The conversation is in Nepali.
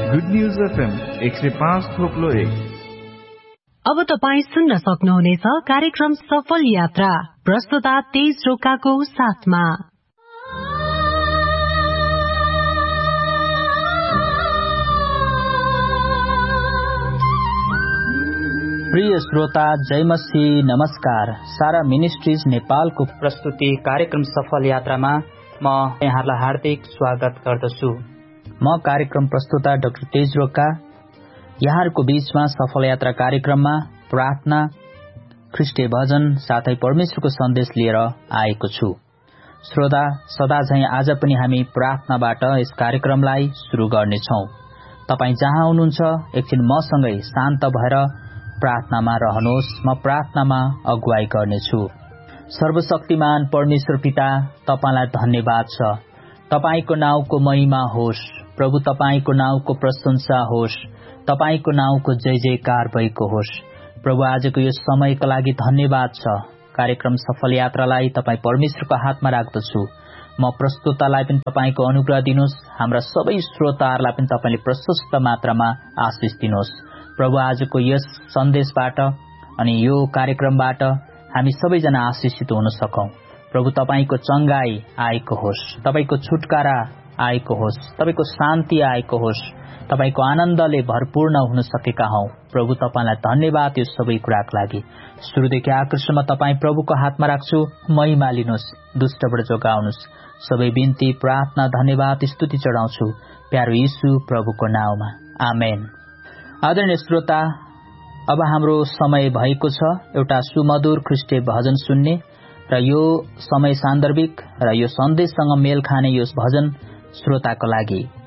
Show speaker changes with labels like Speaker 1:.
Speaker 1: Good news FM 105.1।
Speaker 2: अब तपाईँ सुन्न सक्नुहुनेछ कार्यक्रम सफल यात्रा, प्रस्तुता तेज रोकाको साथमा।
Speaker 3: प्रिय श्रोता, जय मसीह, नमस्कार। सारा मिनिस्ट्रीज नेपालको प्रस्तुति कार्यक्रम सफल यात्रामा म यहाँलाई हार्दिक स्वागत गर्दछु। म कार्यक्रम प्रस्तुता डाक्टर तेज रोका यहाँहरूको बीचमा सफल यात्रा कार्यक्रममा प्रार्थना, ख्रीष्टीय भजन साथै परमेश्वरको सन्देश लिएर आएको छु। श्रोता, सदा झैं आज पनि हामी प्रार्थनाबाट यस कार्यक्रमलाई सुरु गर्नेछौं। तपाई जहाँ हुनुहुन्छ एकछिन मसँगै शान्त भएर प्रार्थनामा रहनुहोस्। म प्रार्थनामा अगुवाई गर्नेछु। सर्वशक्तिमान परमेश्वर पिता, तपाईलाई धन्यवाद छ। तपाईको नाउँको महिमा होस् प्रभु, तपाईको नाउँको प्रशंसा होस्, तपाईको नाउँको जय जयकार भएको होस्। प्रभु, आजको यो समयका लागि धन्यवाद छ। कार्यक्रम सफल यात्रालाई तपाई परमेश्वरको हातमा राख्दछु। म प्रस्तुतालाई पनि तपाईको अनुग्रह दिनुहोस्। हाम्रा सबै श्रोताहरूलाई पनि तपाईले प्रशस्त मात्रामा आशिष दिनुहोस्। प्रभु, आजको यस सन्देशबाट अनि यो कार्यक्रमबाट हामी सबैजना आशिषित हुन सकौं। प्रभु, तपाईको चंगाई आएको होस्, तपाईको छुटकारा आएको होस्, तपाईको शान्ति आएको होस्, तपाईको आनन्दले भरपूर्ण हुन सकेका हौ। प्रभु, तपाईलाई धन्यवाद यो सबै कुराका लागि। सुरुदेखि आखिरसम्म तपाई प्रभुको हातमा राख्छु। महिमा लिनुहोस्, दुष्टबाट जोगाउनुहोस्। सबै बिन्ती, प्रार्थना, धन्यवाद, स्तुति चढाउँछु प्यारो यीशु प्रभुको नाउँमा, आमेन। आदरणीय श्रोता, अब हाम्रो समय भएको छ एउटा सुमधुर ख्रीष्टीय भजन सुन्ने र यो समय सान्दर्भिक र यो सन्देशसँग मेल खाने यो भजन श्रोताको लागि